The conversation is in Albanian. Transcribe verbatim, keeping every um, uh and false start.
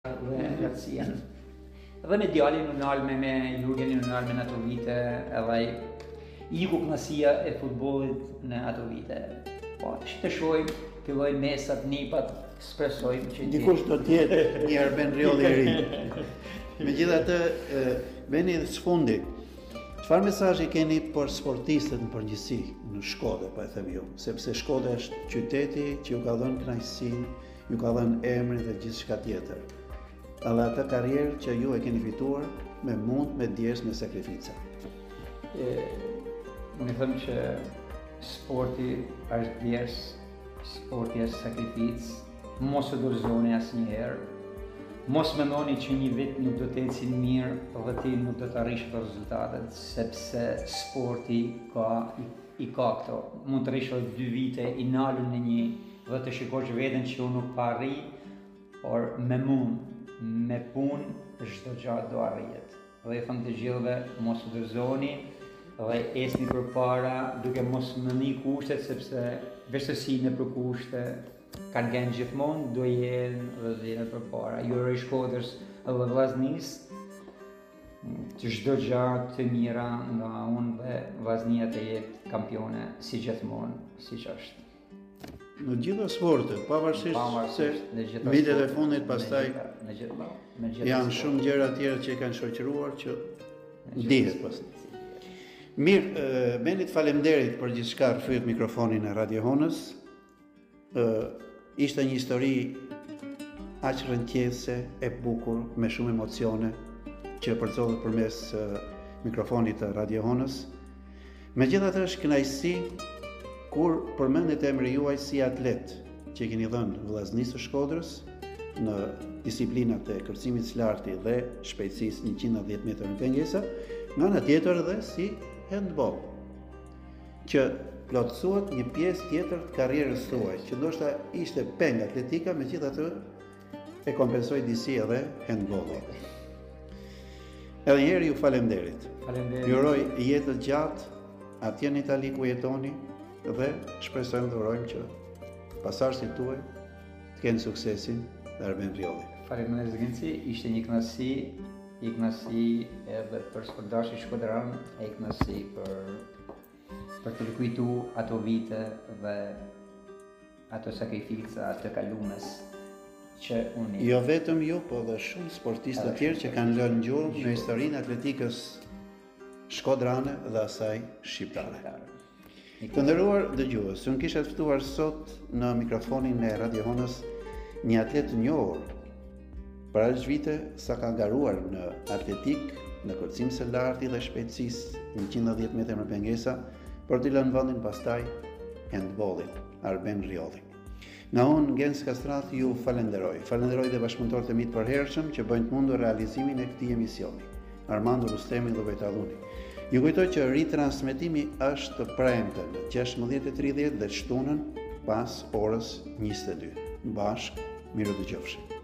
dhe Garcian. Dhe me djalin u nalme me Jurgenin u nalme në ato vite, edhe iku kënaësia e futbollit në ato vite. Po, që të shojmë, fillojnë mesat, nipat, spresojmë që... Dikush do tjetë një Arben Riolli i ri. Megjithatë, veni dhe sfundi, çfarë mesazhi keni për sportistët në përgjithësi në Shkodër, po e them ju, sepse Shkodra është qyteti që ju ka dhënë kënaqësinë, ju ka dhënë emrin dhe gjithçka tjetër. Edhe atë karrierë që ju e keni fituar me mund, me djesë, me sakrifica. Unë them që sporti është djesë, sporti është sakrificë, mos e dorëzoni asnjëherë. Mos mendoni që një vit nuk do të ecë mirë dhe ti nuk do të arrish ato rezultatet, sepse sporti ka i ka këto. Mund të rish dy vite i nalur në një dhe të shikosh veten që unë nuk pa arri, por me mund, me punë çdo gjë do arrihet. Dhe i them të gjithëve mos u dorëzoni dhe esni përpara duke mos mendoni kushtet, sepse vështirësi në për kushte kanë gjenë gjithmonë, do jenë dhe do jenë përpara. Ju uroj Shkodrës dhe Vllaznisë të çdo gjë të mira nga unë dhe Vllaznia të jetë kampione si gjithmonë, siç është. Në gjitha sportet, pavarësisht se vitet e fundit pastaj janë shumë gjëra tjera që kanë shoqëruar që dihet pastaj. Mirë, Benit faleminderit për gjithçka, rthyet mikrofonin e Radio Honës. Ishte një histori aq rënqese, e bukur, me shumë emocione, që përcjellet përmes mikrofonit të Radio Honës. Megjithatë është kënaqësi kur përmendet emri juaj si atlet që keni dhënë Vllaznisë së Shkodrës në disiplinat e kërcimit së lartë dhe shpejtësisë njëqind e dhjetë metër me pengesa, nga ana tjetër dhe si handball, që plotësohet një pjesë tjetër të karrierës tuaj, që ndoshta ishte peng atletika, megjithatë e kompensoi disi edhe handballi. Edhe një herë ju faleminderit. Faleminderit. Ju uroj jetë të gjatë atje në Itali ku jetoni dhe shpresojmë dhe urojmë që pasardhësit tuaj të kenë suksesin dhe Arben Riolli. Faleminderit Zgjenci, ishte një kënaqësi, një kënaqësi edhe për sportdashit shkodran, e kënaqësi për për të rikujtu ato vite dhe ato sakrifica të kalumes që unë... Jo vetëm ju, po dhe shumë sportistë të tjerë që kanë lënë gjurmë në historinë atletikës shkodrane dhe asaj shqiptare. Të nderuar dëgjues, unë kisha ftuar sot në mikrofonin e Radio Honës një atlet të njohur për aq vite sa ka garuar në atletik, në kërcim së lartë dhe shpejtësisë njëqind e dhjetë metër me pengesa, për t'i lënë vendin pastaj handballit, Arben Riolli. Nga unë, Ngens Kastrat, ju falenderoj. Falenderoj dhe bashkëpunëtorët e mi të përhershëm që bëjnë të mundur realizimin e këtij emisioni. Armando Rustemi dhe Vejtalluni. Ju kujtoj që ritransmetimi është të premten në gjashtëmbëdhjetë e tridhjetë dhe shtunën pas orës njëzet e dy. Bashk, miru dëgjofshim.